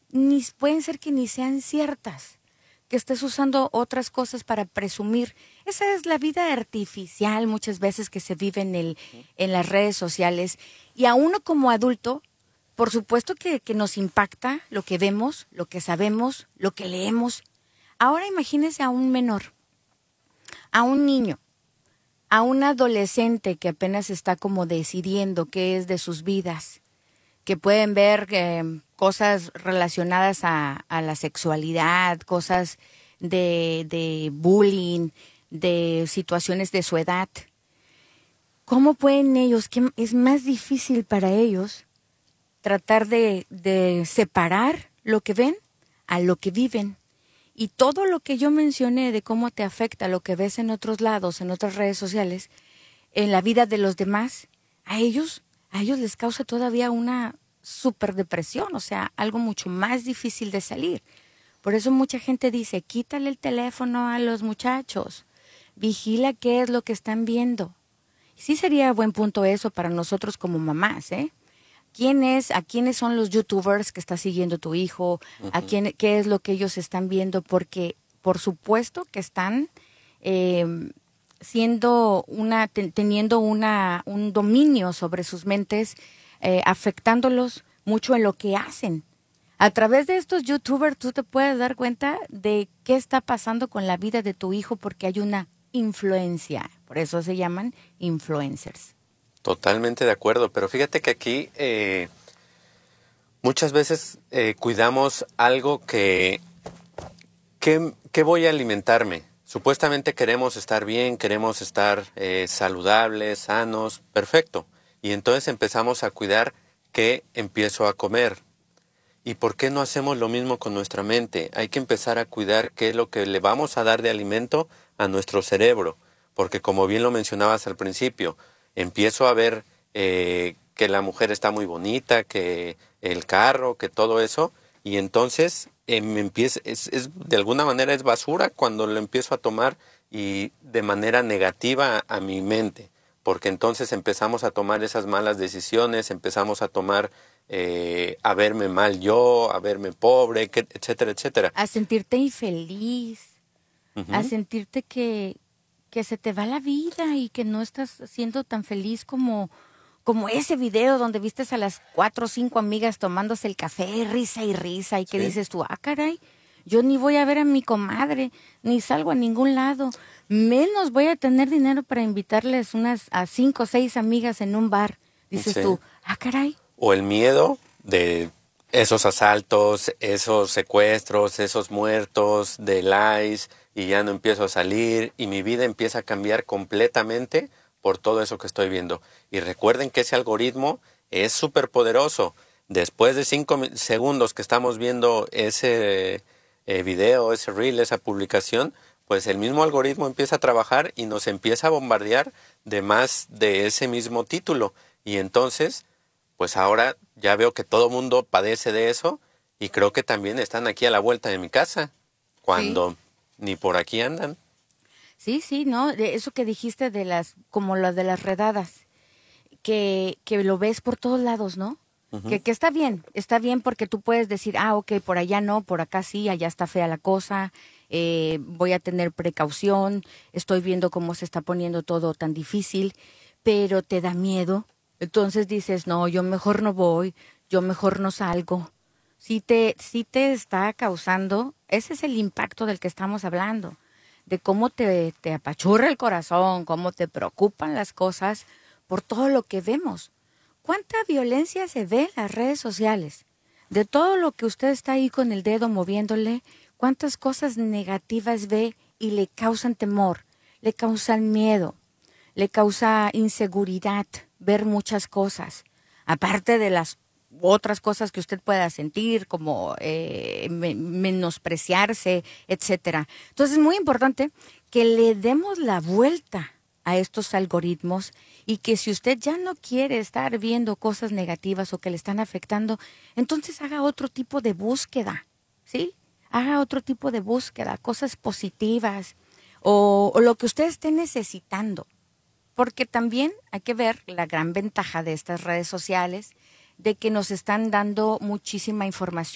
pueden ser que ni sean ciertas, que estés usando otras cosas para presumir. Esa es la vida artificial muchas veces que se vive en las redes sociales. Y a uno como adulto, por supuesto que nos impacta lo que vemos, lo que sabemos, lo que leemos. Ahora imagínese a un menor, a un niño, a un adolescente que apenas está como decidiendo qué es de sus vidas, que pueden ver cosas relacionadas a la sexualidad, cosas de bullying, de situaciones de su edad. ¿Cómo pueden ellos, que es más difícil para ellos, tratar de separar lo que ven a lo que viven? Y todo lo que yo mencioné de cómo te afecta lo que ves en otros lados, en otras redes sociales, en la vida de los demás, a ellos les causa todavía una súper depresión, o sea, algo mucho más difícil de salir. Por eso mucha gente dice, quítale el teléfono a los muchachos, vigila qué es lo que están viendo. Sí sería buen punto eso para nosotros como mamás, ¿eh? ¿A quiénes son los youtubers que está siguiendo tu hijo? ¿Qué es lo que ellos están viendo? Porque por supuesto que están teniendo un dominio sobre sus mentes, afectándolos mucho en lo que hacen. A través de estos youtubers tú te puedes dar cuenta de qué está pasando con la vida de tu hijo porque hay una influencia. Por eso se llaman influencers. Totalmente de acuerdo, pero fíjate que aquí muchas veces cuidamos algo que voy a alimentarme. Supuestamente queremos estar bien, queremos estar saludables, sanos, perfecto. Y entonces empezamos a cuidar qué empiezo a comer. ¿Y por qué no hacemos lo mismo con nuestra mente? Hay que empezar a cuidar qué es lo que le vamos a dar de alimento a nuestro cerebro. Porque como bien lo mencionabas al principio, empiezo a ver que la mujer está muy bonita, que el carro, que todo eso, y entonces de alguna manera es basura cuando lo empiezo a tomar y de manera negativa a mi mente, porque entonces empezamos a tomar esas malas decisiones, empezamos a tomar, a verme mal yo, a verme pobre, etcétera, etcétera. A sentirte infeliz, a sentirte que se te va la vida y que no estás siendo tan feliz como ese video donde vistes a las 4 o 5 amigas tomándose el café, risa y que dices tú, caray, yo ni voy a ver a mi comadre, ni salgo a ningún lado, menos voy a tener dinero para invitarles a 5 o 6 amigas en un bar. Dices tú, caray. O el miedo de esos asaltos, esos secuestros, esos muertos del ICE, y ya no empiezo a salir y mi vida empieza a cambiar completamente por todo eso que estoy viendo. Y recuerden que ese algoritmo es súper poderoso. Después de 5 segundos que estamos viendo ese video, ese reel, esa publicación, pues el mismo algoritmo empieza a trabajar y nos empieza a bombardear de más de ese mismo título. Y entonces, pues ahora ya veo que todo mundo padece de eso y creo que también están aquí a la vuelta de mi casa, cuando ni por aquí andan. Sí, ¿no? De eso que dijiste como lo de las redadas, que lo ves por todos lados, ¿no? Que está bien porque tú puedes decir, ok, por allá no, por acá sí, allá está fea la cosa, voy a tener precaución, estoy viendo cómo se está poniendo todo tan difícil, pero te da miedo. Entonces dices, no, yo mejor no voy, yo mejor no salgo. Sí te está causando, ese es el impacto del que estamos hablando, de cómo te apachurra el corazón, cómo te preocupan las cosas por todo lo que vemos. ¿Cuánta violencia se ve en las redes sociales? De todo lo que usted está ahí con el dedo moviéndole, ¿cuántas cosas negativas ve y le causan temor, le causan miedo, le causa inseguridad ver muchas cosas? Aparte de las otras cosas que usted pueda sentir, como menospreciarse, etcétera. Entonces es muy importante que le demos la vuelta a estos algoritmos y que si usted ya no quiere estar viendo cosas negativas o que le están afectando, entonces haga otro tipo de búsqueda, ¿sí? Haga otro tipo de búsqueda, cosas positivas o lo que usted esté necesitando. Porque también hay que ver la gran ventaja de estas redes sociales, de que nos están dando muchísima información